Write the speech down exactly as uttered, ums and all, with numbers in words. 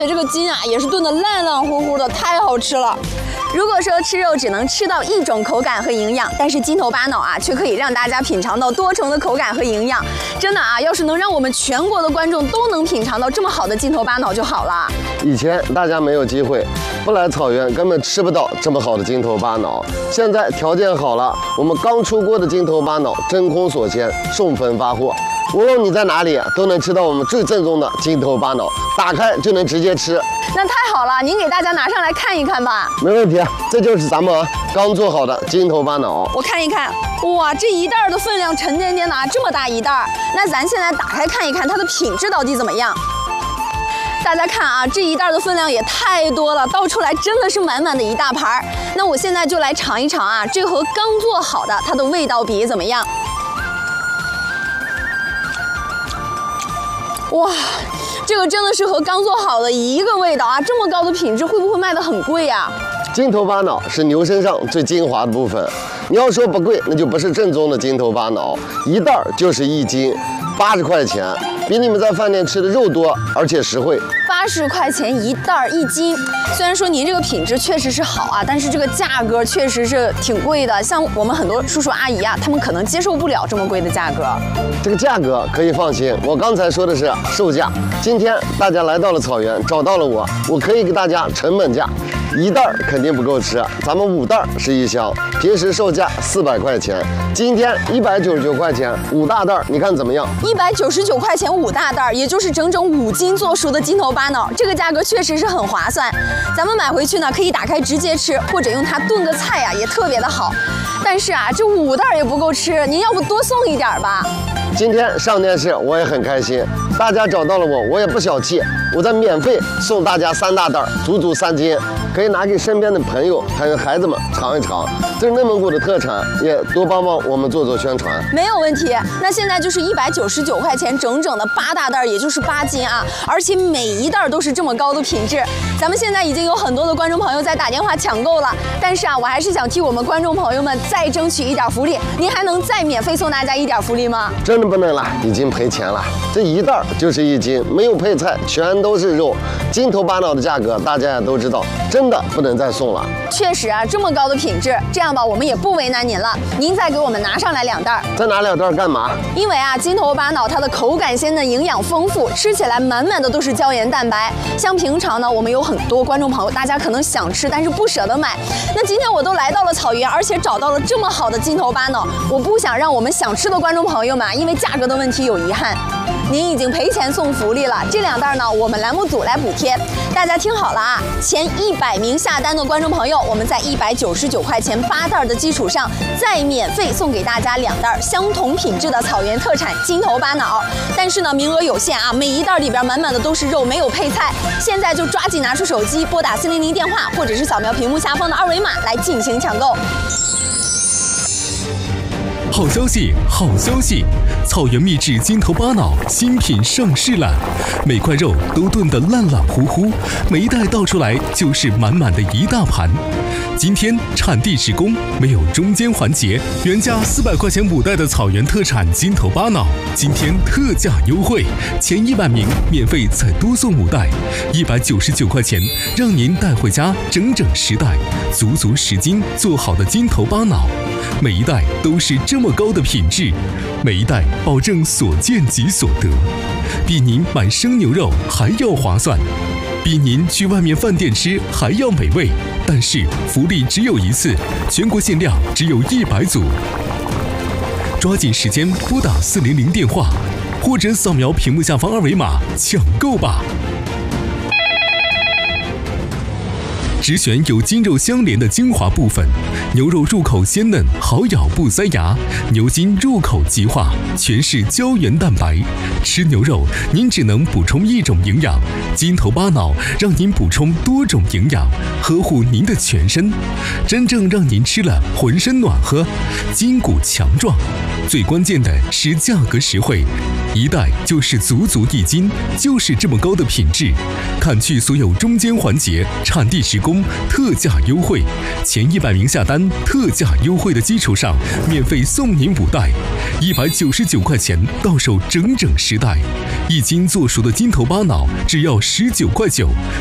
这个筋啊也是炖得烂烂乎乎的，太好吃了。如果说吃肉只能吃到一种口感和营养，但是筋头巴脑啊却可以让大家品尝到多重的口感和营养。真的啊，要是能让我们全国的观众都能品尝到这么好的筋头巴脑就好了。 以前大家没有机会，不来草原根本吃不到这么好的筋头巴脑。现在条件好了，我们刚出锅的筋头巴脑真空锁鲜，送分发货。无论你在哪里，都能吃到我们最正宗的筋头巴脑，打开就能直接吃。 那太好了，您给大家拿上来看一看吧。 没问题，这就是咱们刚做好的筋头巴脑。 我看一看，哇，这一袋的分量沉甸甸的啊，这么大一袋。那咱现在打开看一看它的品质到底怎么样。大家看啊，这一袋的分量也太多了，倒出来真的是满满的一大盘。那我现在就来尝一尝啊，这和刚做好的它的味道比怎么样？哇，这个真的是和刚做好的一个味道啊！这么高的品质，会不会卖得很贵呀？ 筋头巴脑是牛身上最精华的部分，你要说不贵，那就不是正宗的筋头巴脑。一袋就是一斤，八十块钱，比你们在饭店吃的肉多，而且实惠。 八十块钱一袋一斤，虽然说您这个品质确实是好啊，但是这个价格确实是挺贵的。像我们很多叔叔阿姨啊，他们可能接受不了这么贵的价格。 这个价格可以放心，我刚才说的是售价。今天大家来到了草原，找到了我，我可以给大家成本价。一袋肯定不够吃，咱们五袋是一箱，平时售价四百块钱，今天一百九十九块钱，五大袋，你看怎么样？ 一百九十九块钱五大袋，也就是整整五斤做熟的筋头巴脑，这个价格确实是很划算。咱们买回去呢，可以打开直接吃，或者用它炖个菜呀、啊，也特别的好。但是啊，这五袋也不够吃，您要不多送一点吧？ 今天上电视我也很开心，大家找到了我，我也不小气，我再免费送大家三大袋，足足三斤，可以拿给身边的朋友还有孩子们尝一尝。这是内蒙古的特产，也多帮帮我们做做宣传。 没有问题。那现在就是一百九十九块钱，整整的八大袋，也就是八斤啊，而且每一袋都是这么高的品质。咱们现在已经有很多的观众朋友在打电话抢购了，但是啊，我还是想替我们观众朋友们再争取一点福利。您还能再免费送大家一点福利吗？ 真的不能了，已经赔钱了。这一袋就是一斤，没有配菜，全都是肉。筋头巴脑的价格大家也都知道，真的不能再送了。 确实啊，这么高的品质，这样吧，我们也不为难您了，您再给我们拿上来两袋。 再拿两袋干嘛？ 因为啊，筋头巴脑它的口感鲜嫩，营养丰富，吃起来满满的都是胶原蛋白。像平常呢，我们有很多观众朋友，大家可能想吃，但是不舍得买。那今天我都来到了草原，而且找到了这么好的筋头巴脑，我不想让我们想吃的观众朋友们因为价格的问题有遗憾。您已经赔钱送福利了，这两袋呢，我们栏目组来补贴。大家听好了啊，前一百名下单的观众朋友，我们在一百九十九块钱八袋的基础上，再免费送给大家两袋相同品质的草原特产筋头巴脑。但是呢，名额有限啊，每一袋里边满满的都是肉，没有配菜。现在就抓紧拿出手机，拨打四零零电话，或者是扫描屏幕下方的二维码来进行抢购。 好消息，好消息！草原秘制筋头巴脑新品上市了，每块肉都炖得烂烂乎乎，每一袋倒出来就是满满的一大盘。今天产地直供，没有中间环节，原价四百块钱五袋的草原特产筋头巴脑，今天特价优惠，前一百名免费再多送五袋，一百九十九块钱，让您带回家整整十袋，足足十斤做好的筋头巴脑。每一袋都是这么高的品质，每一袋保证所见即所得，比您买生牛肉还要划算，比您去外面饭店吃还要美味。但是福利只有一次，全国限量只有一百组，抓紧时间拨打四零零电话，或者扫描屏幕下方二维码抢购吧。只选有筋肉相连的精华部分，牛肉入口鲜嫩，好咬不塞牙；牛筋入口即化，全是胶原蛋白。吃牛肉，您只能补充一种营养，筋头巴脑让您补充多种营养，呵护您的全身，真正让您吃了浑身暖和，筋骨强壮。 最关键的是价格实惠，一袋就是足足一斤，就是这么高的品质。砍去所有中间环节，产地直供，特价优惠，前一百名下单，特价优惠的基础上，免费送您五袋，一百九十九块钱到手整整十袋，一斤做熟的筋头巴脑只要十九块九。